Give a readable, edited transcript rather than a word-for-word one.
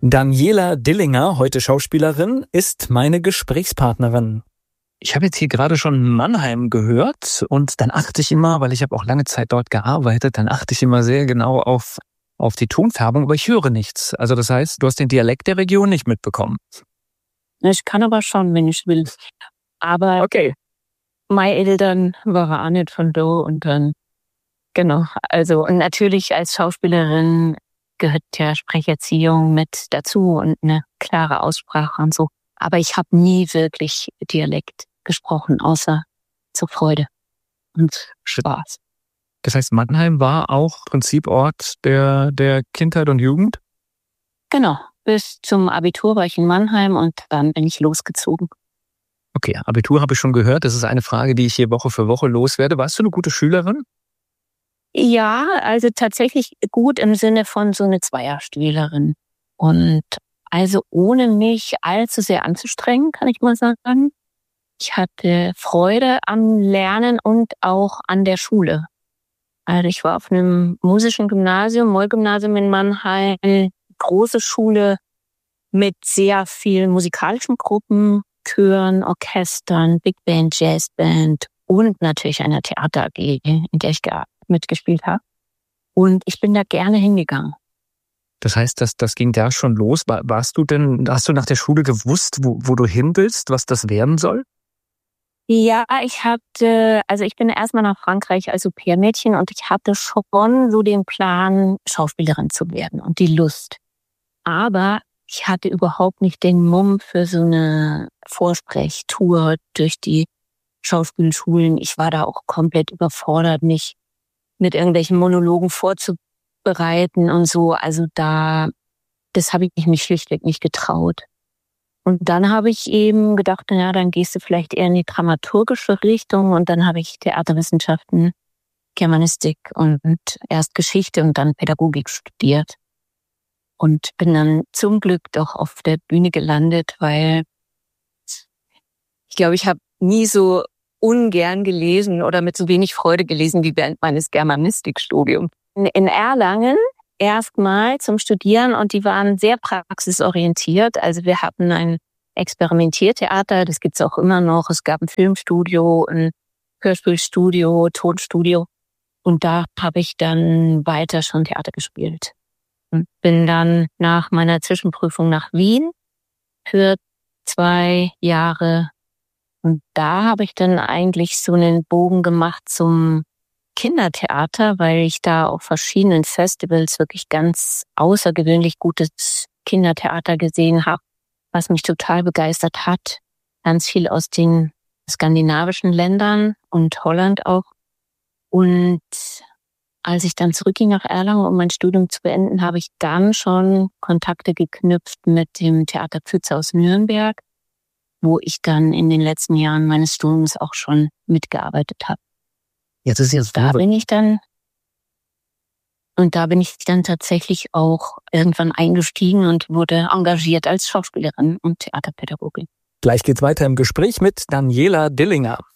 Daniela Dillinger, heute Schauspielerin, ist meine Gesprächspartnerin. Ich habe jetzt hier gerade schon Mannheim gehört und dann achte ich immer, weil ich habe auch lange Zeit dort gearbeitet, dann achte ich immer sehr genau auf die Tonfärbung, aber ich höre nichts. Also das heißt, du hast den Dialekt der Region nicht mitbekommen. Ich kann aber schon, wenn ich will. Aber Okay. meine Eltern waren auch nicht von da und dann, genau. Also und natürlich als Schauspielerin gehört ja Sprecherziehung mit dazu und eine klare Aussprache und so. Aber ich habe nie wirklich Dialekt gesprochen, außer zur Freude und Spaß. Das heißt, Mannheim war auch Prinziport der Kindheit und Jugend? Genau. Bis zum Abitur war ich in Mannheim und dann bin ich losgezogen. Okay, Abitur habe ich schon gehört. Das ist eine Frage, die ich hier Woche für Woche loswerde. Warst du eine gute Schülerin? Ja, also tatsächlich gut im Sinne von so eine Zweierschülerin. Und also ohne mich allzu sehr anzustrengen, kann ich mal sagen. Ich hatte Freude am Lernen und auch an der Schule. Also ich war auf einem musischen Gymnasium, Moll-Gymnasium in Mannheim, große Schule mit sehr vielen musikalischen Gruppen, Chören, Orchestern, Big Band, Jazzband und natürlich einer Theater AG, in der ich mitgespielt habe. Und ich bin da gerne hingegangen. Das heißt, das ging da schon los. Hast du nach der Schule gewusst, wo du hin willst, was das werden soll? Ja, ich bin erstmal nach Frankreich als Au-pair-Mädchen und ich hatte schon so den Plan, Schauspielerin zu werden und die Lust. Aber ich hatte überhaupt nicht den Mumm für so eine Vorsprechtour durch die Schauspielschulen. Ich war da auch komplett überfordert, mich mit irgendwelchen Monologen vorzubereiten und so. Also das habe ich mich schlichtweg nicht getraut. Und dann habe ich eben gedacht, na, dann gehst du vielleicht eher in die dramaturgische Richtung. Und dann habe ich Theaterwissenschaften, Germanistik und erst Geschichte und dann Pädagogik studiert. Und bin dann zum Glück doch auf der Bühne gelandet, weil ich glaube, ich habe nie so ungern gelesen oder mit so wenig Freude gelesen wie während meines Germanistikstudiums. In Erlangen erstmal zum Studieren und die waren sehr praxisorientiert. Also wir hatten ein Experimentiertheater, das gibt's auch immer noch. Es gab ein Filmstudio, ein Hörspielstudio, Tonstudio und da habe ich dann weiter schon Theater gespielt. Und bin dann nach meiner Zwischenprüfung nach Wien für 2 Jahre. Und da habe ich dann eigentlich so einen Bogen gemacht zum Kindertheater, weil ich da auf verschiedenen Festivals wirklich ganz außergewöhnlich gutes Kindertheater gesehen habe, was mich total begeistert hat. Ganz viel aus den skandinavischen Ländern und Holland auch. Und als ich dann zurückging nach Erlangen, um mein Studium zu beenden, habe ich dann schon Kontakte geknüpft mit dem Theater Pfütze aus Nürnberg, wo ich dann in den letzten Jahren meines Studiums auch schon mitgearbeitet habe. Da bin ich dann tatsächlich auch irgendwann eingestiegen und wurde engagiert als Schauspielerin und Theaterpädagogin. Gleich geht's weiter im Gespräch mit Daniela Dillinger.